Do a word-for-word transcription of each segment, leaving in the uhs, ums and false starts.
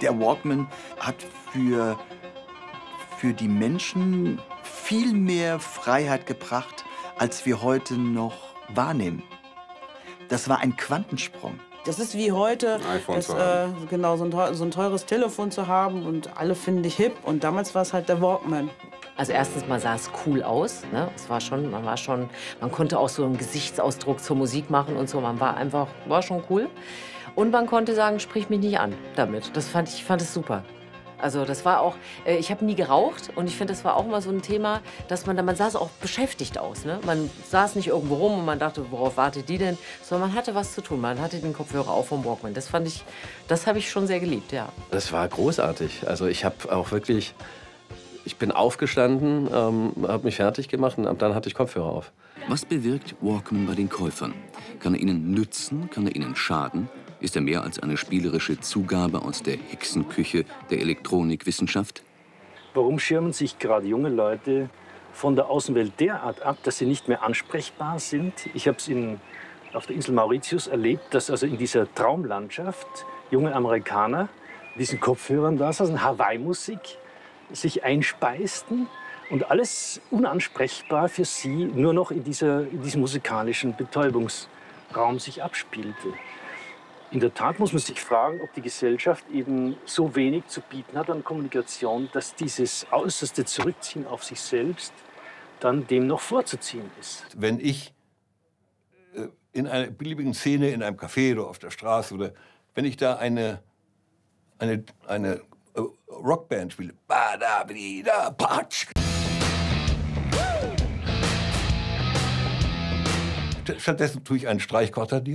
Der Walkman hat für, für die Menschen viel mehr Freiheit gebracht, als wir heute noch wahrnehmen. Das war ein Quantensprung. Das ist wie heute, das, äh, genau, so ein, so ein teures Telefon zu haben und alle finden dich hip. Und damals war es halt der Walkman. Also erstens mal sah es cool aus, ne? Es war schon, man war schon, man konnte auch so einen Gesichtsausdruck zur Musik machen und so. Man war einfach, war schon cool. Und man konnte sagen, sprich mich nicht an damit. Das fand ich, fand es super. Also das war auch, äh, ich habe nie geraucht und ich finde, das war auch immer so ein Thema, dass man da, man sah so auch beschäftigt aus, ne? Man saß nicht irgendwo rum und man dachte, worauf wartet die denn? Sondern man hatte was zu tun, man hatte den Kopfhörer auf vom Walkman. Das fand ich, das habe ich schon sehr geliebt, ja. Das war großartig. Also ich habe auch wirklich, ich bin aufgestanden, ähm, habe mich fertig gemacht und dann hatte ich Kopfhörer auf. Was bewirkt Walkman bei den Käufern? Kann er ihnen nützen? Kann er ihnen schaden? Ist er mehr als eine spielerische Zugabe aus der Hexenküche der Elektronikwissenschaft? Warum schirmen sich gerade junge Leute von der Außenwelt derart ab, dass sie nicht mehr ansprechbar sind? Ich habe es auf der Insel Mauritius erlebt, dass also in dieser Traumlandschaft junge Amerikaner mit diesen Kopfhörern da saßen, Hawaii-Musik, sich einspeisten und alles unansprechbar für sie nur noch in, dieser, in diesem musikalischen Betäubungsraum sich abspielte. In der Tat muss man sich fragen, ob die Gesellschaft eben so wenig zu bieten hat an Kommunikation, dass dieses äußerste Zurückziehen auf sich selbst dann dem noch vorzuziehen ist. Wenn ich äh, in einer beliebigen Szene, in einem Café oder auf der Straße, oder wenn ich da eine, eine, eine äh, Rockband spiele, stattdessen tue ich einen Streichquartett.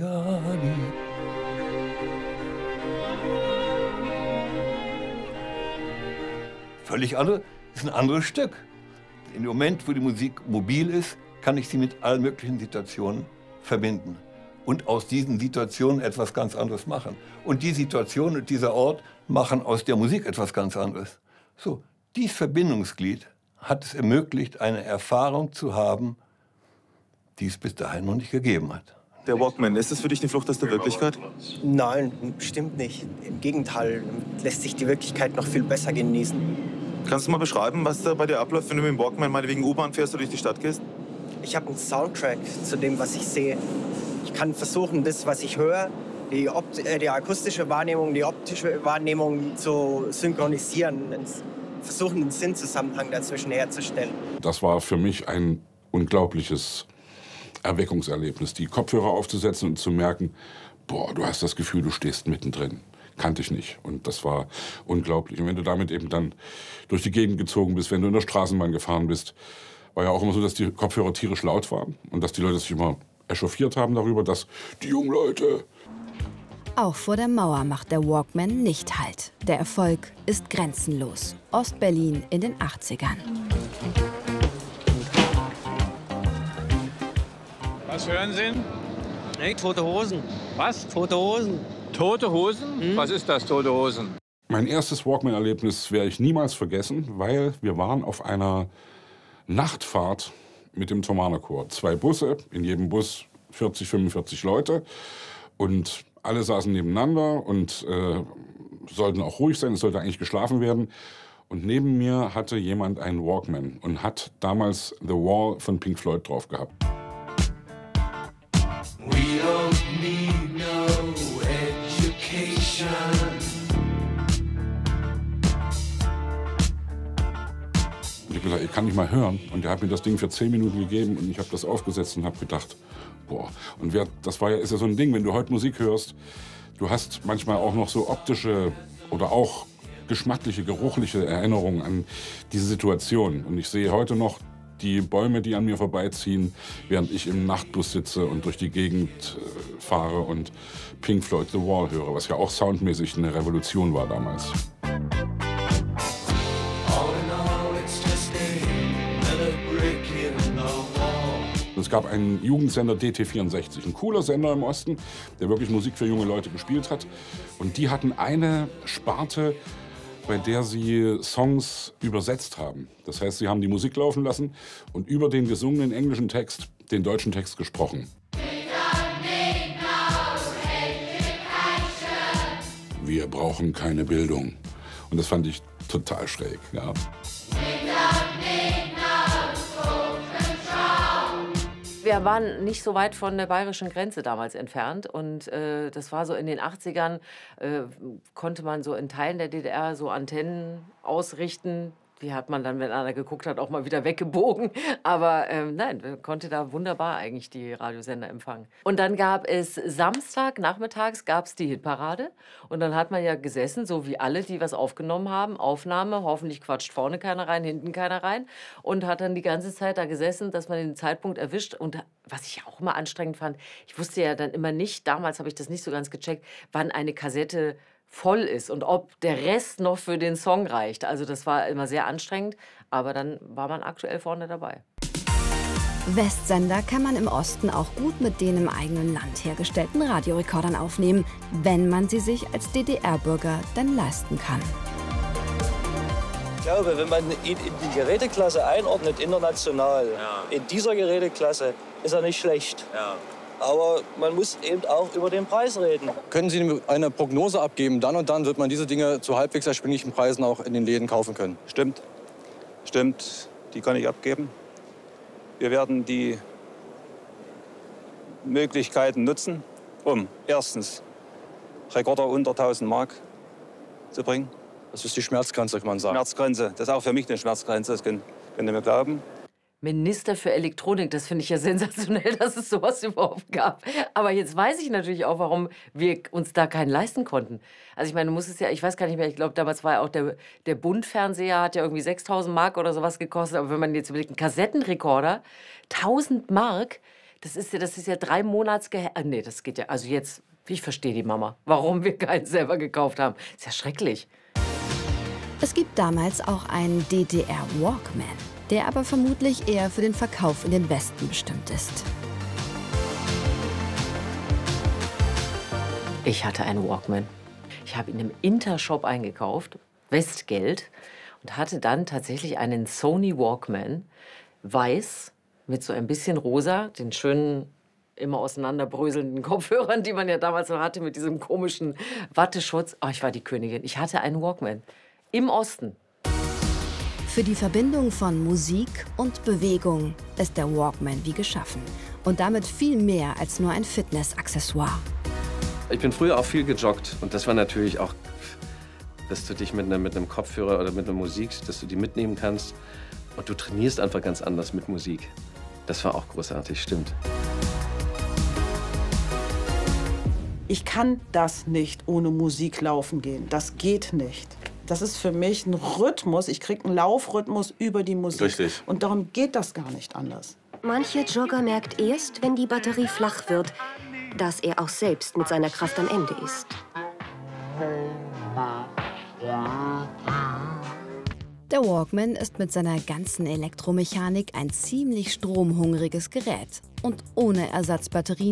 Völlig andere, ist ein anderes Stück. Im Moment, wo die Musik mobil ist, kann ich sie mit allen möglichen Situationen verbinden. Und aus diesen Situationen etwas ganz anderes machen. Und die Situation und dieser Ort machen aus der Musik etwas ganz anderes. So, dieses Verbindungsglied hat es ermöglicht, eine Erfahrung zu haben, die es bis dahin noch nicht gegeben hat. Der Walkman, ist das für dich eine Flucht aus der Wirklichkeit? Nein, bestimmt nicht. Im Gegenteil, lässt sich die Wirklichkeit noch viel besser genießen. Kannst du mal beschreiben, was da bei dir abläuft, wenn du mit dem Walkman meinetwegen U-Bahn fährst oder durch die Stadt gehst? Ich habe einen Soundtrack zu dem, was ich sehe. Ich kann versuchen, das, was ich höre, die, Opt äh, die akustische Wahrnehmung, die optische Wahrnehmung zu synchronisieren, versuchen, einen Sinnzusammenhang dazwischen herzustellen. Das war für mich ein unglaubliches Erweckungserlebnis, die Kopfhörer aufzusetzen und zu merken, boah, du hast das Gefühl, du stehst mittendrin. Kannte ich nicht. Und das war unglaublich. Und wenn du damit eben dann durch die Gegend gezogen bist, wenn du in der Straßenbahn gefahren bist, war ja auch immer so, dass die Kopfhörer tierisch laut waren und dass die Leute sich immer echauffiert haben darüber, dass die jungen Leute... Auch vor der Mauer macht der Walkman nicht Halt. Der Erfolg ist grenzenlos. Ostberlin in den achtzigern. Was hören Sie? Nee, Tote Hosen. Was? Tote Hosen. Tote Hosen? Hm? Was ist das, Tote Hosen? Mein erstes Walkman-Erlebnis werde ich niemals vergessen, weil wir waren auf einer Nachtfahrt mit dem Thomanerchor. Zwei Busse, in jedem Bus vierzig, fünfundvierzig Leute. Und alle saßen nebeneinander und äh, sollten auch ruhig sein, es sollte eigentlich geschlafen werden. Und neben mir hatte jemand einen Walkman und hat damals The Wall von Pink Floyd drauf gehabt. We don't need no education. Und ich habe gesagt, ich kann nicht mal hören. Und er hat mir das Ding für zehn Minuten gegeben und ich habe das aufgesetzt und habe gedacht, boah. Und wer, das war ja, ist ja so ein Ding, wenn du heute Musik hörst, du hast manchmal auch noch so optische oder auch geschmackliche, geruchliche Erinnerungen an diese Situation. Und ich sehe heute noch die Bäume, die an mir vorbeiziehen, während ich im Nachtbus sitze und durch die Gegend äh, fahre und Pink Floyd The Wall höre, was ja auch soundmäßig eine Revolution war damals. Es gab einen Jugendsender D T vierundsechzig, ein cooler Sender im Osten, der wirklich Musik für junge Leute gespielt hat. Und die hatten eine Sparte, bei der sie Songs übersetzt haben. Das heißt, sie haben die Musik laufen lassen und über den gesungenen englischen Text den deutschen Text gesprochen. wir brauchen keine Bildung. Und das fand ich total schräg. Ja. Wir waren nicht so weit von der bayerischen Grenze damals entfernt und äh, das war so in den achtzigern, äh, konnte man so in Teilen der D D R so Antennen ausrichten. Die hat man dann, wenn einer geguckt hat, auch mal wieder weggebogen. Aber ähm, nein, man konnte da wunderbar eigentlich die Radiosender empfangen. Und dann gab es Samstag, nachmittags gab es die Hitparade. Und dann hat man ja gesessen, so wie alle, die was aufgenommen haben. Aufnahme, hoffentlich quatscht vorne keiner rein, hinten keiner rein. Und hat dann die ganze Zeit da gesessen, dass man den Zeitpunkt erwischt. Und was ich auch immer anstrengend fand, ich wusste ja dann immer nicht, damals habe ich das nicht so ganz gecheckt, wann eine Kassette voll ist und ob der Rest noch für den Song reicht. Also das war immer sehr anstrengend, aber dann war man aktuell vorne dabei. Westsender kann man im Osten auch gut mit den im eigenen Land hergestellten Radiorekordern aufnehmen, wenn man sie sich als D D R-Bürger denn leisten kann. Ich glaube, wenn man ihn in die Geräteklasse einordnet, international, ja. in dieser Geräteklasse ist er nicht schlecht. Ja. Aber man muss eben auch über den Preis reden. Können Sie eine Prognose abgeben? Dann und dann wird man diese Dinge zu halbwegs erschwinglichen Preisen auch in den Läden kaufen können. Stimmt. Stimmt. Die kann ich abgeben. Wir werden die Möglichkeiten nutzen, um erstens Rekorder unter tausend Mark zu bringen. Das ist die Schmerzgrenze, kann man sagen. Schmerzgrenze. Das ist auch für mich eine Schmerzgrenze, das könnt, könnt ihr mir glauben. Minister für Elektronik, das finde ich ja sensationell, dass es sowas überhaupt gab. Aber jetzt weiß ich natürlich auch, warum wir uns da keinen leisten konnten. Also ich meine, du musst es ja, ich weiß gar nicht mehr, ich glaube, damals war ja auch der, der Bund-Fernseher, hat ja irgendwie sechstausend Mark oder sowas gekostet. Aber wenn man jetzt überlegt, ein Kassettenrekorder, tausend Mark, das ist ja, das ist ja drei Monatsgehälter. Ah, nee, das geht ja, also jetzt, ich verstehe die Mama, warum wir keinen selber gekauft haben. Ist ja schrecklich. Es gibt damals auch einen D D R-Walkman, der aber vermutlich eher für den Verkauf in den Westen bestimmt ist. Ich hatte einen Walkman. Ich habe ihn im Intershop eingekauft, Westgeld, und hatte dann tatsächlich einen Sony Walkman, weiß, mit so ein bisschen rosa, den schönen, immer auseinanderbröselnden Kopfhörern, die man ja damals noch hatte, mit diesem komischen Watteschutz. Oh, ich war die Königin. Ich hatte einen Walkman im Osten. Für die Verbindung von Musik und Bewegung ist der Walkman wie geschaffen. Und damit viel mehr als nur ein Fitnessaccessoire. Ich bin früher auch viel gejoggt. Und das war natürlich auch, dass du dich mit einem, mit einem Kopfhörer oder mit einer Musik, dass du die mitnehmen kannst. Und du trainierst einfach ganz anders mit Musik. Das war auch großartig, stimmt. Ich kann das nicht ohne Musik laufen gehen. Das geht nicht. Das ist für mich ein Rhythmus. Ich kriege einen Laufrhythmus über die Musik. Richtig. Und darum geht das gar nicht anders. Mancher Jogger merkt erst, wenn die Batterie flach wird, dass er auch selbst mit seiner Kraft am Ende ist. Der Walkman ist mit seiner ganzen Elektromechanik ein ziemlich stromhungriges Gerät. Und ohne Ersatzbatterien